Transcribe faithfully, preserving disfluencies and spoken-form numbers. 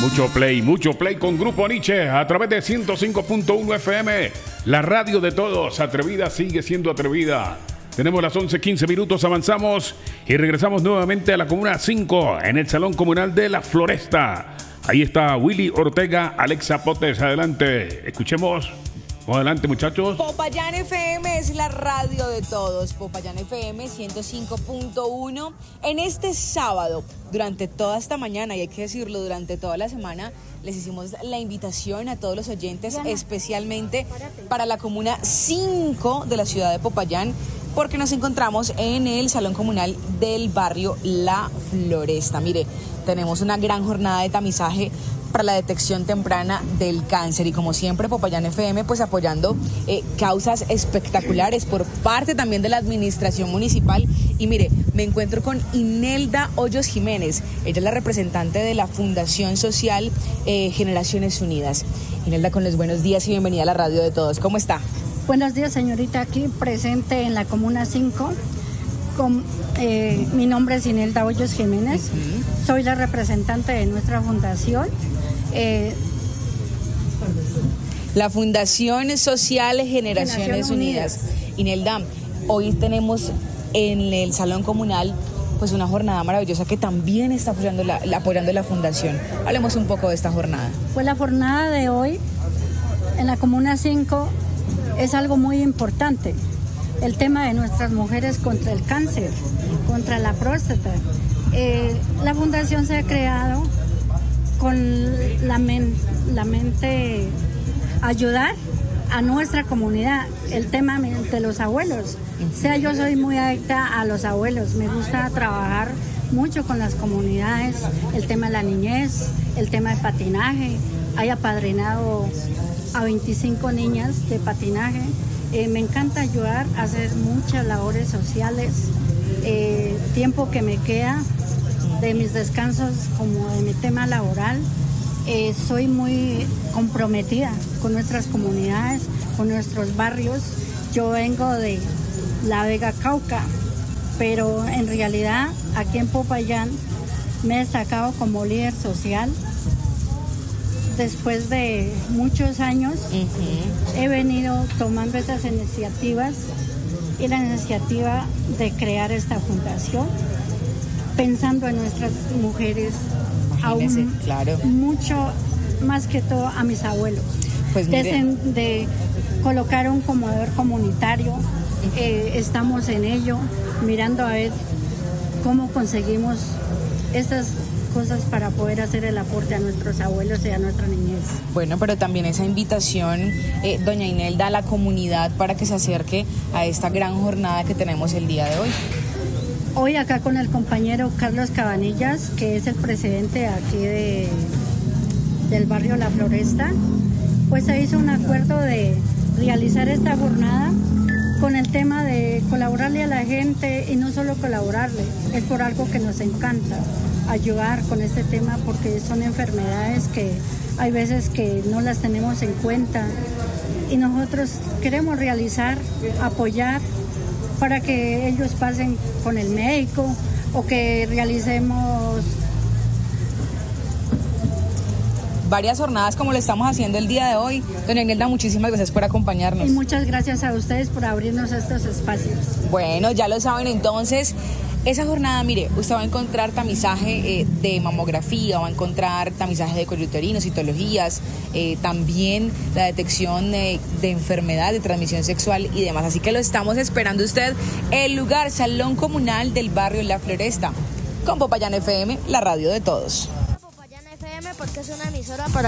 Mucho play, mucho play con Grupo Nietzsche a través de ciento cinco punto uno F M. La radio de todos, atrevida sigue siendo atrevida. Tenemos las once quince minutos, avanzamos y regresamos nuevamente a la Comuna cinco en el Salón Comunal de La Floresta. Ahí está Willy Ortega, Alexa Potes, adelante. Escuchemos. Adelante, muchachos. Popayán F M es la radio de todos. Popayán F M ciento cinco punto uno. En este sábado, durante toda esta mañana, y hay que decirlo, durante toda la semana, les hicimos la invitación a todos los oyentes, especialmente para la Comuna cinco de la ciudad de Popayán, porque nos encontramos en el Salón Comunal del barrio La Floresta. Mire, tenemos una gran jornada de tamizaje para la detección temprana del cáncer y como siempre Popayán F M pues apoyando eh, causas espectaculares por parte también de la administración municipal. Y mire, me encuentro con Inelda Hoyos Jiménez, ella es la representante de la Fundación Social eh, Generaciones Unidas. Inelda, con los buenos días y bienvenida a la radio de todos. ¿Cómo está? Buenos días, señorita, aquí presente en la Comuna cinco. Con, eh, mi nombre es Inelda Hoyos Jiménez, uh-huh. Soy la representante de nuestra fundación. Eh, la Fundación Social Generaciones, Generaciones Unidas. Unidas. Inelda, hoy tenemos en el Salón Comunal pues una jornada maravillosa que también está apoyando la, la, apoyando la Fundación. Hablemos un poco de esta jornada. Pues la jornada de hoy en la Comuna cinco es algo muy importante. El tema de nuestras mujeres contra el cáncer, contra la próstata. Eh, la Fundación se ha creado con la, men, la mente ayudar a nuestra comunidad, el tema de los abuelos. O sea, yo soy muy adicta a los abuelos, me gusta trabajar mucho con las comunidades, el tema de la niñez, el tema de patinaje. Hay apadrinado a veinticinco niñas de patinaje. Eh, me encanta ayudar a hacer muchas labores sociales, eh, tiempo que me queda de mis descansos como de mi tema laboral, eh, soy muy comprometida con nuestras comunidades, con nuestros barrios. Yo vengo de La Vega, Cauca, pero en realidad aquí en Popayán me he destacado como líder social. Después de muchos años uh-huh. he venido tomando estas iniciativas y la iniciativa de crear esta fundación, pensando en nuestras mujeres, Imagínese, aún claro. mucho más que todo a mis abuelos. Pues Desde de colocar un comedor comunitario, uh-huh. eh, estamos en ello, mirando a ver cómo conseguimos estas cosas para poder hacer el aporte a nuestros abuelos y a nuestra niñez. Bueno, pero también esa invitación, eh, doña Inelda, a la comunidad para que se acerque a esta gran jornada que tenemos el día de hoy. Hoy acá con el compañero Carlos Cabanillas, que es el presidente aquí de, del barrio La Floresta, pues se hizo un acuerdo de realizar esta jornada con el tema de colaborarle a la gente y no solo colaborarle, es por algo que nos encanta, ayudar con este tema porque son enfermedades que hay veces que no las tenemos en cuenta y nosotros queremos realizar, apoyar para que ellos pasen con el médico o que realicemos varias jornadas como lo estamos haciendo el día de hoy. Doña Inelda, muchísimas gracias por acompañarnos. Y muchas gracias a ustedes por abrirnos estos espacios. Bueno, ya lo saben entonces. Esa jornada, mire, usted va a encontrar tamizaje eh, de mamografía, va a encontrar tamizaje de cuello uterino, citologías, eh, también la detección de, de enfermedad de transmisión sexual y demás. Así que lo estamos esperando usted. El lugar, Salón Comunal del barrio La Floresta, con Popayán F M, la radio de todos. Popayán F M porque es una emisora para